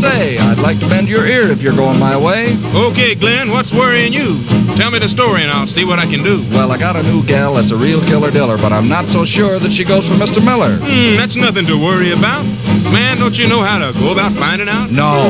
say, I'd like to bend your ear if you're going my way. Okay, Glenn, what's worrying you? Tell me the story and I'll see what I can do. Well, I got a new gal that's a real killer diller, but I'm not so sure that she goes for Mr. Miller. That's nothing to worry about. Man, don't you know how to go about finding out? No.